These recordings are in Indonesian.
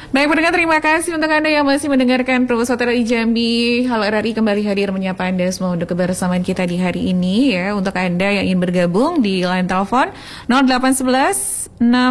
Baik pendengar, terima kasih untuk Anda yang masih mendengarkan Proposal RRI Jambi. Halo RRI kembali hadir menyapa Anda semua untuk kebersamaan kita di hari ini ya. Untuk Anda yang ingin bergabung di line telepon 0811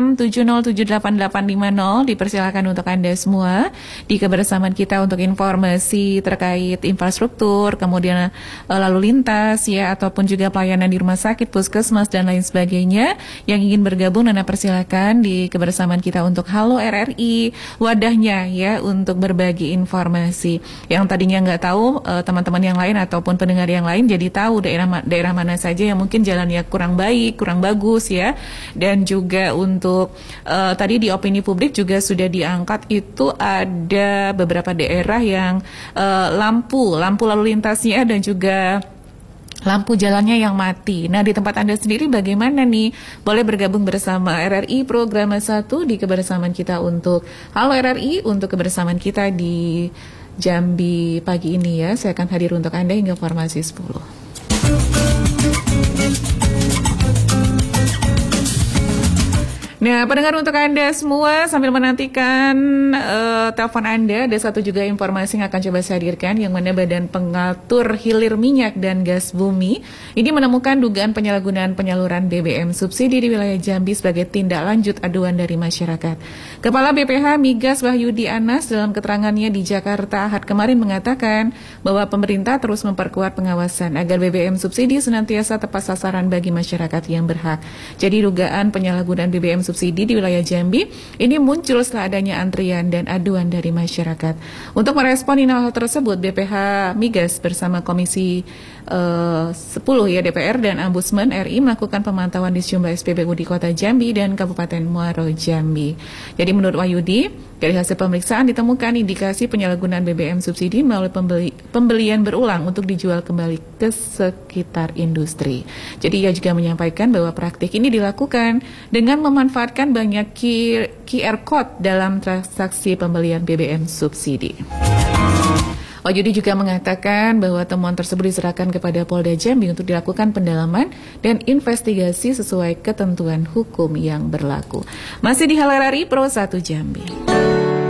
6707850 dipersilakan untuk Anda semua di kebersamaan kita untuk informasi terkait infrastruktur, kemudian lalu lintas ya, ataupun juga pelayanan di rumah sakit, puskesmas dan lain sebagainya. Yang ingin bergabung Anda persilakan di kebersamaan kita untuk Halo RRI, wadahnya ya untuk berbagi informasi. Yang tadinya nggak tahu, teman-teman yang lain ataupun pendengar yang lain jadi tahu daerah mana saja yang mungkin jalannya kurang baik, kurang bagus ya. Dan juga untuk tadi di opini publik juga sudah diangkat itu ada beberapa daerah yang lampu lalu lintasnya dan juga lampu jalannya yang mati. Nah, di tempat Anda sendiri bagaimana nih? Boleh bergabung bersama RRI Program 1 di kebersamaan kita untuk Halo RRI, untuk kebersamaan kita di Jambi pagi ini ya. Saya akan hadir untuk Anda hingga formasi 10. Nah, pendengar, untuk Anda semua sambil menantikan telepon Anda, ada satu juga informasi yang akan coba saya hadirkan, yang mana Badan Pengatur Hilir Minyak dan Gas Bumi ini menemukan dugaan penyalahgunaan penyaluran BBM subsidi di wilayah Jambi sebagai tindak lanjut aduan dari masyarakat. Kepala BPH Migas Wahyudi Anas dalam keterangannya di Jakarta Ahad kemarin mengatakan bahwa pemerintah terus memperkuat pengawasan agar BBM subsidi senantiasa tepat sasaran bagi masyarakat yang berhak. Jadi dugaan penyalahgunaan BBM subsidi di wilayah Jambi ini muncul setelah adanya antrian dan aduan dari masyarakat. Untuk meresponi hal tersebut, BPH Migas bersama Komisi 10 ya DPR dan Ombudsman RI melakukan pemantauan di sejumlah SPBU di Kota Jambi dan Kabupaten Muaro Jambi. Jadi menurut Wahyudi, dari hasil pemeriksaan ditemukan indikasi penyalahgunaan BBM subsidi melalui pembelian berulang untuk dijual kembali ke sekitar industri. Jadi ia juga menyampaikan bahwa praktik ini dilakukan dengan memanfaatkan banyak QR Code dalam transaksi pembelian BBM subsidi. Wahyudi juga mengatakan bahwa temuan tersebut diserahkan kepada Polda Jambi untuk dilakukan pendalaman dan investigasi sesuai ketentuan hukum yang berlaku. Masih di Halo RRI Pro 1 Jambi.